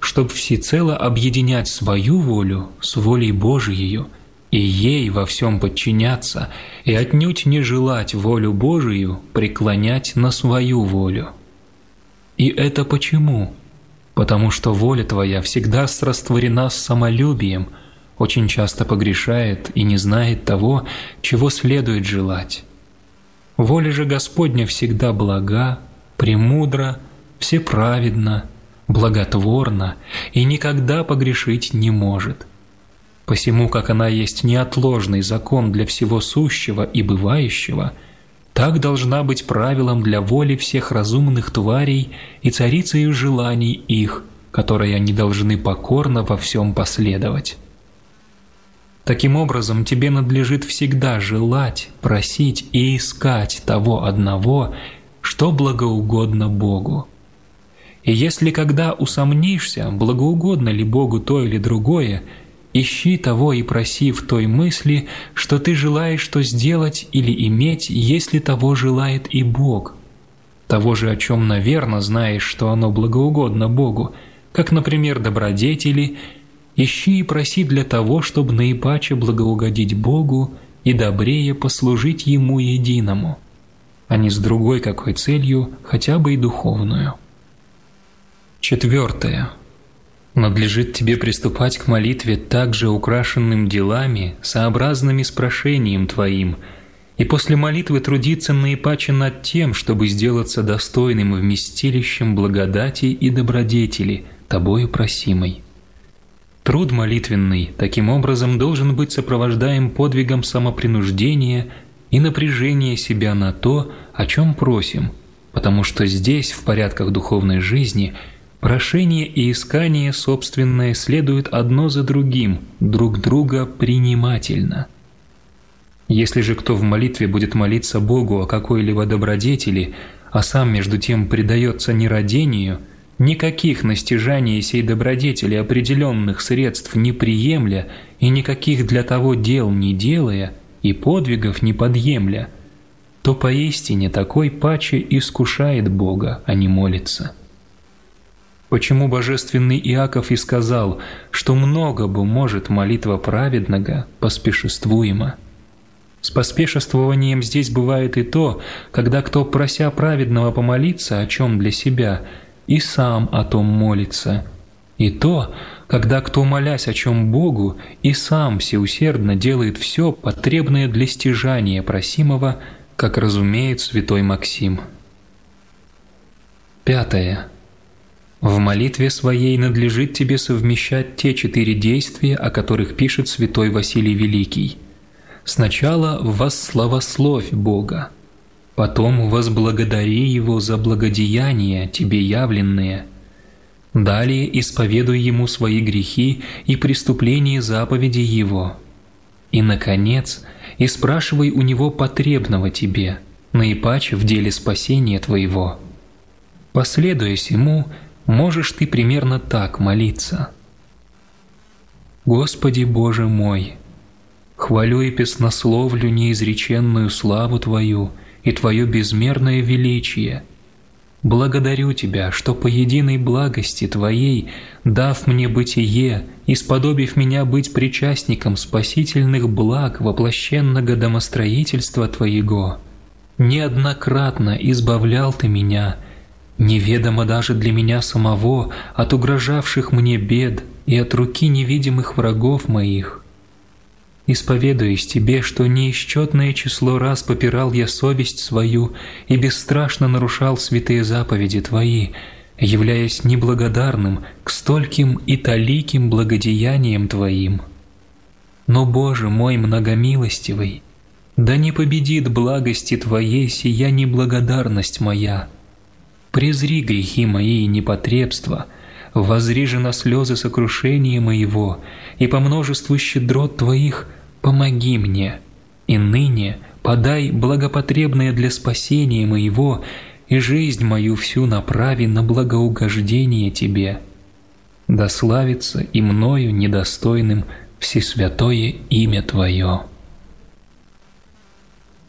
чтоб всецело объединять свою волю с волей Божией и ей во всем подчиняться, и отнюдь не желать волю Божию преклонять на свою волю. И это почему? Потому что воля твоя всегда срастворена с самолюбием, очень часто погрешает и не знает того, чего следует желать. Воля же Господня всегда блага, премудра, всеправедна, благотворна и никогда погрешить не может. Посему, как она есть неотложный закон для всего сущего и бывающего, так должна быть правилом для воли всех разумных тварей и царицею желаний их, которой они должны покорно во всем последовать. Таким образом, тебе надлежит всегда желать, просить и искать того одного, что благоугодно Богу. И если когда усомнишься, благоугодно ли Богу то или другое, ищи того и проси в той мысли, что ты желаешь что сделать или иметь, если того желает и Бог. Того же, о чем, наверно, знаешь, что оно благоугодно Богу, как, например, добродетели, ищи и проси для того, чтобы наипаче благоугодить Богу и добрее послужить Ему единому, а не с другой какой целью, хотя бы и духовную. 4. Надлежит тебе приступать к молитве также украшенным делами, сообразными с прошением твоим, и после молитвы трудиться наипаче над тем, чтобы сделаться достойным вместилищем благодати и добродетели, тобою просимой. Труд молитвенный таким образом должен быть сопровождаем подвигом самопринуждения и напряжения себя на то, о чем просим, потому что здесь, в порядках духовной жизни, прошение и искание собственное следуют одно за другим, друг друга принимательно. Если же кто в молитве будет молиться Богу о какой-либо добродетели, а сам между тем предается нерадению, никаких на стяжание сей добродетели определенных средств не приемля и никаких для того дел не делая и подвигов не подъемля, то поистине такой паче искушает Бога, а не молится. Почему божественный Иаков и сказал, что много бы может молитва праведного поспешествуема? С поспешествованием здесь бывает и то, когда кто, прося праведного помолиться о чем для себя, и сам о том молится, и то, когда кто, молясь о чем Богу, и сам всеусердно делает все потребное для стяжания просимого, как разумеет святой Максим. 5. В молитве своей надлежит тебе совмещать те 4 действия, о которых пишет святой Василий Великий. Сначала восславословь Бога, потом возблагодари Его за благодеяния, тебе явленные. Далее исповедуй Ему свои грехи и преступления заповедей Его. И, наконец, и спрашивай у Него потребного тебе, наипаче в деле спасения твоего. Последуя сему, можешь ты примерно так молиться. «Господи Боже мой, хвалю и песнословлю неизреченную славу Твою и Твое безмерное величие. Благодарю Тебя, что по единой благости Твоей, дав мне бытие и сподобив меня быть причастником спасительных благ воплощенного домостроительства Твоего, неоднократно избавлял Ты меня, неведомо даже для меня самого, от угрожавших мне бед и от руки невидимых врагов моих. Исповедуюсь Тебе, что неисчетное число раз попирал я совесть свою и бесстрашно нарушал святые заповеди Твои, являясь неблагодарным к стольким и таликим благодеяниям Твоим. Но, Боже мой многомилостивый, да не победит благости Твоей сия неблагодарность моя. Презри грехи мои и непотребства, воззри же на слезы сокрушения моего, и по множеству щедрот Твоих помоги мне, и ныне подай благопотребное для спасения моего, и жизнь мою всю направи на благоугождение Тебе. Да славится и мною недостойным всесвятое имя Твое».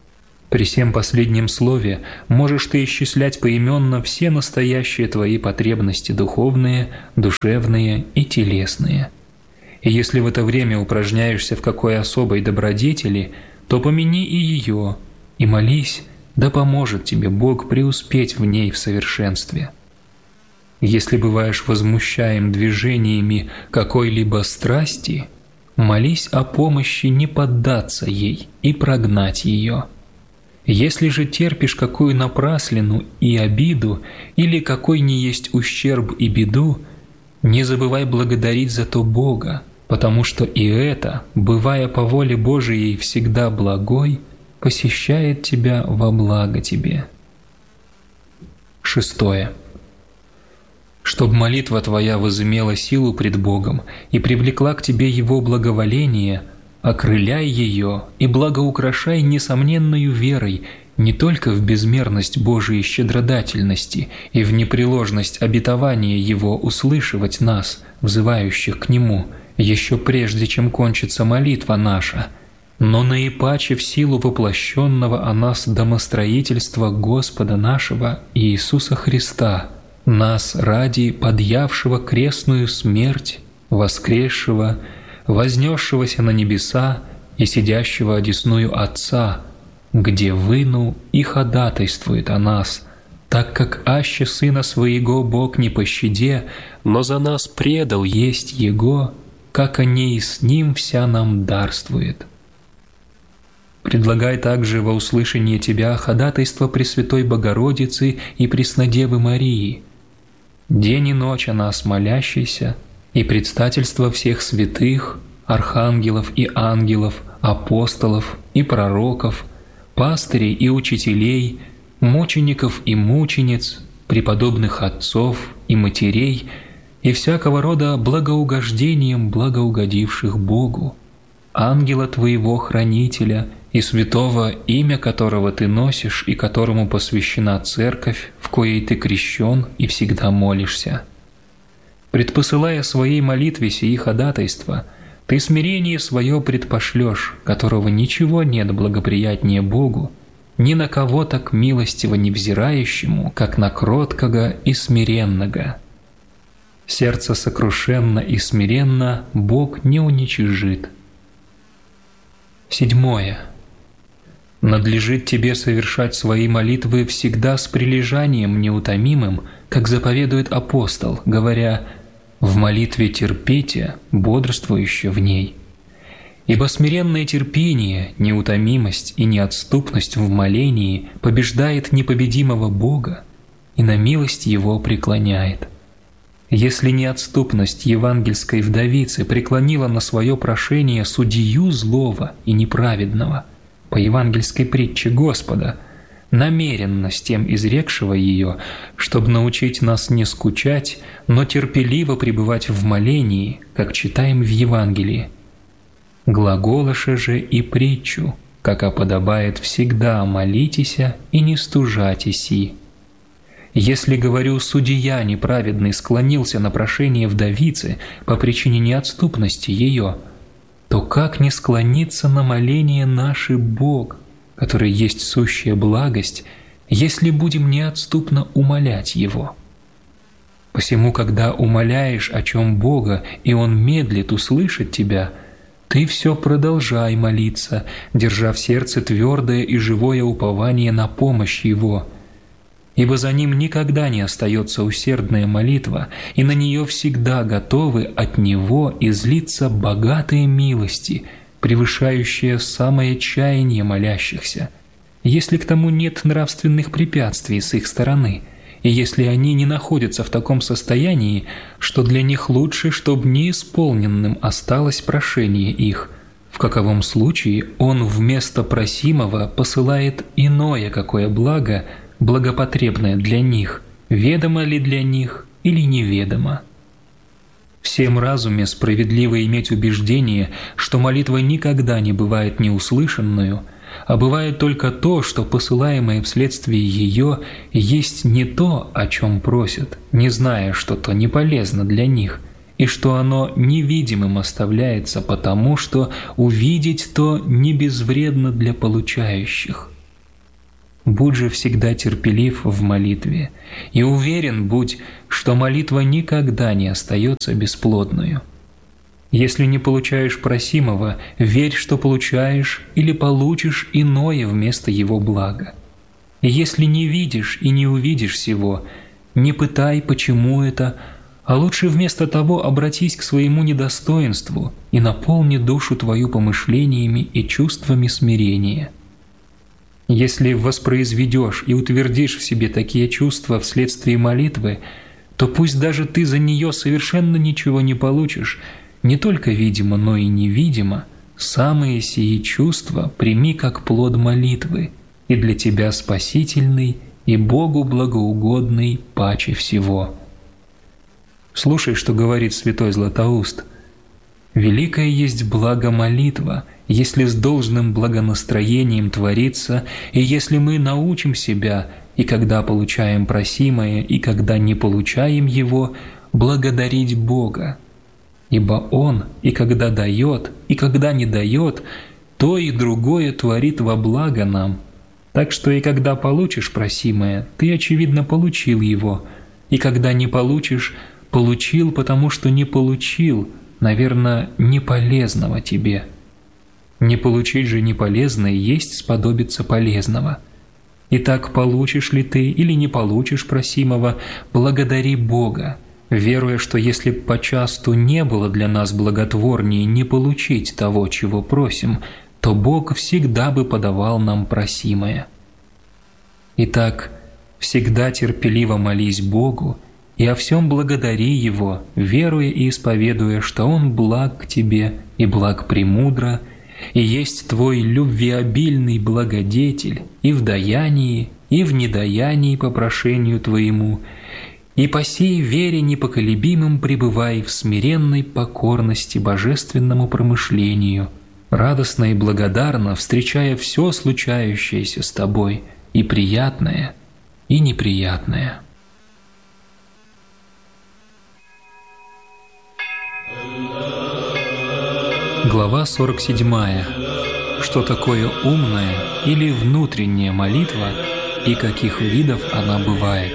При всем последнем слове можешь ты исчислять поименно все настоящие твои потребности духовные, душевные и телесные. И если в это время упражняешься в какой особой добродетели, то помяни и ее, и молись, да поможет тебе Бог преуспеть в ней в совершенстве. Если бываешь возмущаем движениями какой-либо страсти, молись о помощи не поддаться ей и прогнать ее. Если же терпишь какую напраслину и обиду, или какой ни есть ущерб и беду, не забывай благодарить за то Бога, потому что и это, бывая по воле Божией всегда благой, посещает тебя во благо тебе. 6. Чтоб молитва твоя возымела силу пред Богом и привлекла к тебе Его благоволение, окрыляй ее и благоукрашай несомненною верой не только в безмерность Божией щедродательности и в непреложность обетования Его услышивать нас, взывающих к Нему, еще прежде, чем кончится молитва наша, но наипаче в силу воплощенного о нас домостроительства Господа нашего Иисуса Христа, нас ради подъявшего крестную смерть, воскресшего, вознесшегося на небеса и сидящего одесную Отца, где выну и ходатайствует о нас, так как аще Сына Своего Бог не пощаде, но за нас предал есть Его, как о ней с Ним вся нам дарствует. Предлагай также во услышание Тебя ходатайство Пресвятой Богородицы и Преснодевы Марии, день и ночь о нас молящейся, и предстательство всех святых, архангелов и ангелов, апостолов и пророков, пастырей и учителей, мучеников и мучениц, преподобных отцов и матерей, и всякого рода благоугождением благоугодивших Богу, ангела Твоего хранителя и святого, имя которого Ты носишь и которому посвящена Церковь, в коей Ты крещен и всегда молишься. Предпосылая своей молитве сии ходатайства, Ты смирение свое предпошлешь, которого ничего нет благоприятнее Богу, ни на кого так милостиво не взирающему, как на кроткого и смиренного. Сердце сокрушенно и смиренно Бог не уничижит. 7. Надлежит тебе совершать свои молитвы всегда с прилежанием неутомимым, как заповедует апостол, говоря: «В молитве терпите, бодрствующе в ней». Ибо смиренное терпение, неутомимость и неотступность в молении побеждает непобедимого Бога и на милость Его преклоняет. Если неотступность евангельской вдовицы преклонила на свое прошение судью злого и неправедного, по евангельской притче Господа, намеренно с тем изрекшего ее, чтобы научить нас не скучать, но терпеливо пребывать в молении, как читаем в Евангелии. Глаголоше же и притчу, как оподобает всегда молитеся и не стужатеся. Если, говорю, судья неправедный склонился на прошение вдовицы по причине неотступности ее, то как не склониться на моление наше Бог, который есть сущая благость, если будем неотступно умолять Его? Посему, когда умоляешь о чем Бога, и Он медлит услышать тебя, ты все продолжай молиться, держа в сердце твердое и живое упование на помощь Его, ибо за Ним никогда не остается усердная молитва, и на нее всегда готовы от Него излиться богатые милости, превышающие самое чаяние молящихся, если к тому нет нравственных препятствий с их стороны, и если они не находятся в таком состоянии, что для них лучше, чтобы неисполненным осталось прошение их, в каковом случае Он вместо просимого посылает иное какое благо, благопотребное для них, ведомо ли для них или неведомо. Всем разуме справедливо иметь убеждение, что молитва никогда не бывает неуслышанную, а бывает только то, что посылаемое вследствие ее есть не то, о чем просят, не зная, что то не полезно для них, и что оно невидимым оставляется потому, что увидеть то не безвредно для получающих. Будь же всегда терпелив в молитве, и уверен будь, что молитва никогда не остается бесплодную. Если не получаешь просимого, верь, что получаешь или получишь иное вместо его блага. И если не видишь и не увидишь сего, не пытай, почему это, а лучше вместо того обратись к своему недостоинству и наполни душу твою помышлениями и чувствами смирения. Если воспроизведешь и утвердишь в себе такие чувства вследствие молитвы, то пусть даже ты за нее совершенно ничего не получишь, не только видимо, но и невидимо, самые сии чувства прими как плод молитвы, и для тебя спасительный и Богу благоугодный паче всего. Слушай, что говорит святой Златоуст. «Великое есть благо молитва, если с должным благонастроением творится, и если мы научим себя, и когда получаем просимое, и когда не получаем его, благодарить Бога. Ибо Он и когда дает, и когда не дает, то и другое творит во благо нам. Так что и когда получишь просимое, ты, очевидно, получил его, и когда не получишь, получил, потому что не получил, наверное, неполезного тебе. Не получить же неполезное есть сподобиться полезного. Итак, получишь ли ты или не получишь просимого, благодари Бога, веруя, что если б почасту не было для нас благотворнее не получить того, чего просим, то Бог всегда бы подавал нам просимое. Итак, всегда терпеливо молись Богу и о всем благодари Его, веруя и исповедуя, что Он благ к тебе и благ премудро, и есть твой любвеобильный благодетель и в даянии, и в недаянии по прошению твоему, и по сей вере непоколебимым пребывай в смиренной покорности божественному промышлению, радостно и благодарно встречая все случающееся с тобой, и приятное, и неприятное». Глава 47. Что такое умная или внутренняя молитва и каких видов она бывает?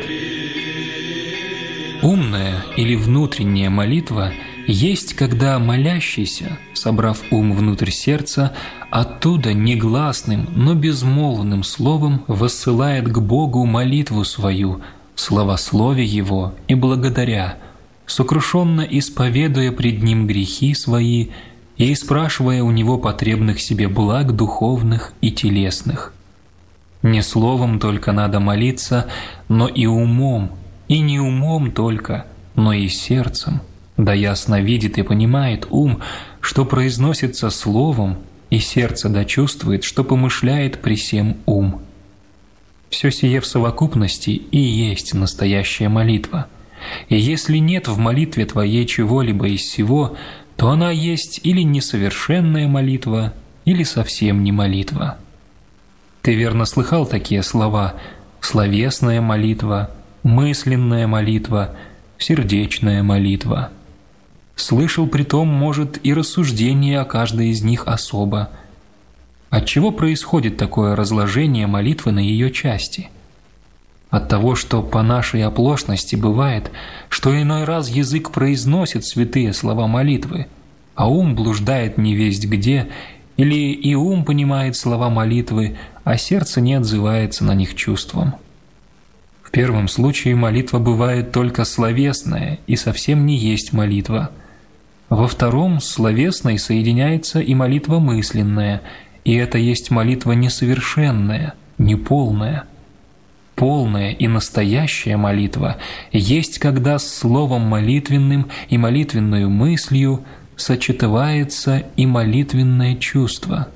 Умная или внутренняя молитва есть, когда молящийся, собрав ум внутрь сердца, оттуда негласным, но безмолвным словом воссылает к Богу молитву свою, славословя Его и благодаря, сокрушенно исповедуя пред Ним грехи свои и спрашивая у Него потребных себе благ духовных и телесных. Не словом только надо молиться, но и умом, и не умом только, но и сердцем, да ясно видит и понимает ум, что произносится словом, и сердце да чувствует, что помышляет при сем ум. Все сие в совокупности и есть настоящая молитва. И если нет в молитве твоей чего-либо из сего, то она есть или несовершенная молитва, или совсем не молитва. Ты верно слыхал такие слова: словесная молитва, мысленная молитва, сердечная молитва. Слышал притом, может, и рассуждение о каждой из них особо. Отчего происходит такое разложение молитвы на ее части? От того, что по нашей оплошности бывает, что иной раз язык произносит святые слова молитвы, а ум блуждает невесть где, или и ум понимает слова молитвы, а сердце не отзывается на них чувством. В первом случае молитва бывает только словесная и совсем не есть молитва. Во втором с словесной соединяется и молитва мысленная, и это есть молитва несовершенная, неполная. Полная и настоящая молитва есть, когда с словом молитвенным и молитвенную мыслью сочетывается и молитвенное чувство.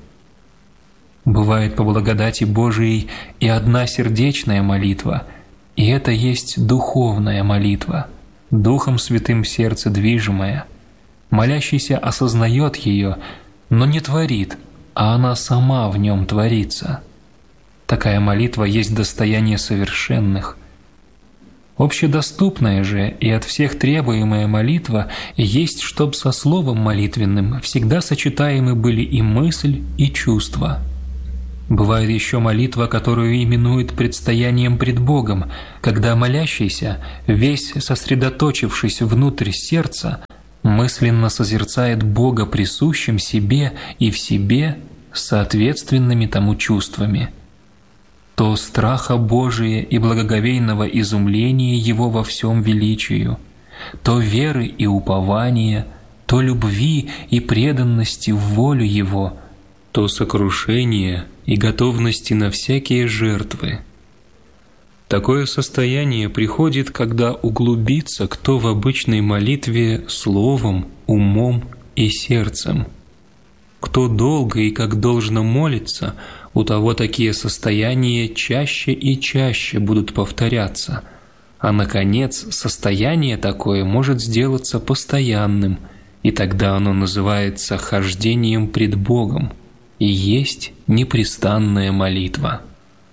Бывает по благодати Божией и одна сердечная молитва, и это есть духовная молитва, Духом Святым сердце движимая. Молящийся осознает ее, но не творит, а она сама в нем творится. Такая молитва есть достояние совершенных. Общедоступная же и от всех требуемая молитва есть, чтоб со словом молитвенным всегда сочетаемы были и мысль, и чувства. Бывает еще молитва, которую именуют предстоянием пред Богом, когда молящийся, весь сосредоточившись внутрь сердца, мысленно созерцает Бога присущим себе и в себе соответственными тому чувствами. То страха Божия и благоговейного изумления Его во всем величию, то веры и упования, то любви и преданности в волю Его, то сокрушения и готовности на всякие жертвы. Такое состояние приходит, когда углубится кто в обычной молитве словом, умом и сердцем. Кто долго и как должно молится, у того такие состояния чаще и чаще будут повторяться, а, наконец, состояние такое может сделаться постоянным, и тогда оно называется хождением пред Богом и есть непрестанная молитва.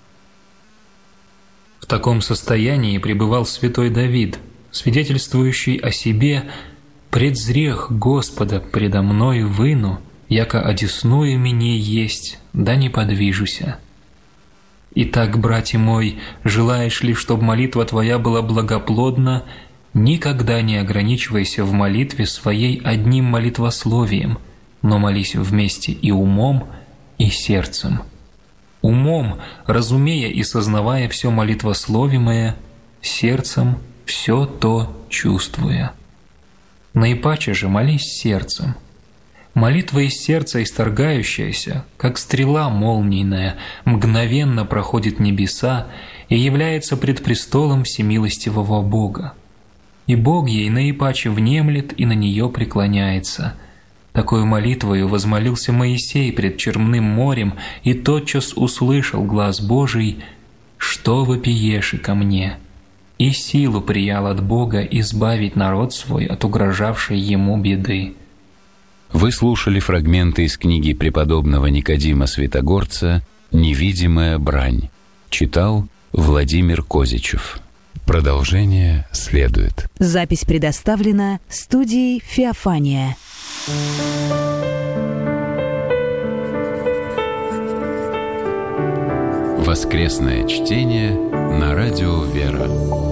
В таком состоянии пребывал святой Давид, свидетельствующий о себе: «Предзрех Господа предо мной выну, яко одесную мне есть, да не подвижуся». Итак, братья мой, желаешь ли, чтобы молитва твоя была благоплодна, никогда не ограничивайся в молитве своей одним молитвословием, но молись вместе и умом, и сердцем. Умом, разумея и сознавая все молитвословимое, сердцем все то чувствуя. Наипаче же молись сердцем. Молитва из сердца исторгающаяся, как стрела молнийная, мгновенно проходит небеса и является пред престолом всемилостивого Бога. И Бог ей наипаче внемлет и на нее преклоняется. Такою молитвою возмолился Моисей пред Черным морем и тотчас услышал глас Божий: «Что вопиеши ко мне?» И силу приял от Бога избавить народ свой от угрожавшей ему беды. Вы слушали фрагменты из книги преподобного Никодима Святогорца «Невидимая брань». Читал Владимир Козичев. Продолжение следует. Запись предоставлена студией «Феофания». Воскресное чтение на радио «Вера».